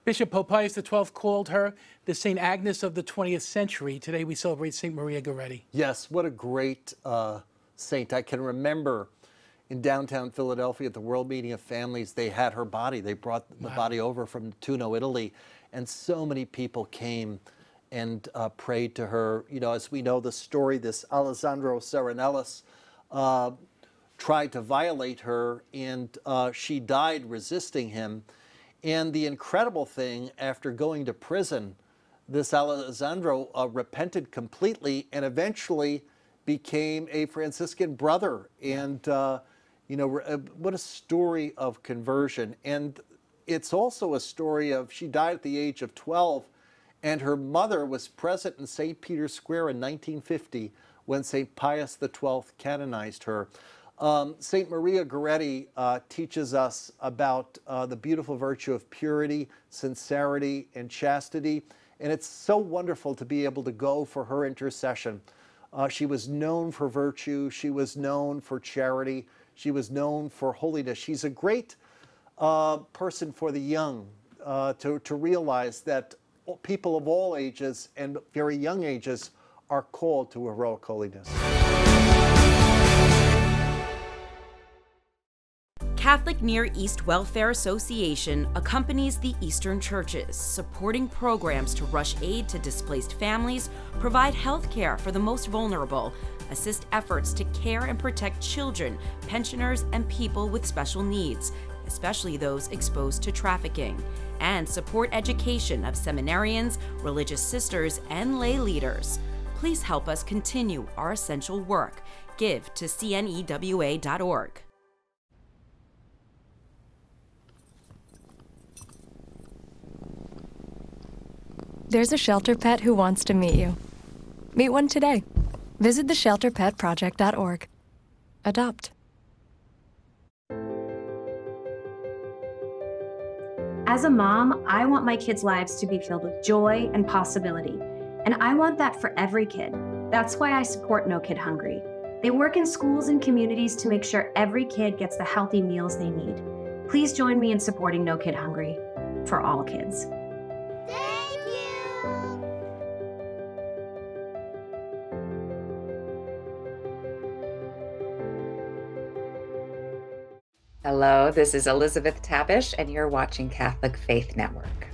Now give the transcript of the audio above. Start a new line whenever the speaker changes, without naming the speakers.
Bishop Pope Pius XII called her the St. Agnes of the 20th century. Today we celebrate St. Maria Goretti.
Yes, what a great saint. I can remember in downtown Philadelphia at the World Meeting of Families, they had her body. They brought the body over from Tuno, Italy, and so many people came and prayed to her. You know, as we know the story, this Alessandro Serenellis tried to violate her, and she died resisting him. And the incredible thing, after going to prison, this Alessandro repented completely and eventually became a Franciscan brother. And, you know, what a story of conversion. And it's also a story of, she died at the age of 12, and her mother was present in St. Peter's Square in 1950 when St. Pius XII canonized her. St. Maria Goretti teaches us about the beautiful virtue of purity, sincerity, and chastity. And it's so wonderful to be able to go for her intercession. She was known for virtue. She was known for charity. She was known for holiness. She's a great person for the young to realize that people of all ages and very young ages are called to heroic holiness.
Catholic Near East Welfare Association accompanies the Eastern churches, supporting programs to rush aid to displaced families, provide health care for the most vulnerable, assist efforts to care and protect children, pensioners, and people with special needs, especially those exposed to trafficking, and support education of seminarians, religious sisters, and lay leaders. Please help us continue our essential work. Give to cnewa.org.
There's a shelter pet who wants to meet you. Meet one today. Visit theshelterpetproject.org. Adopt.
As a mom, I want my kids' lives to be filled with joy and possibility. And I want that for every kid. That's why I support No Kid Hungry. They work in schools and communities to make sure every kid gets the healthy meals they need. Please join me in supporting No Kid Hungry for all kids.
Hello, this is Elizabeth Tabish, and you're watching Catholic Faith Network.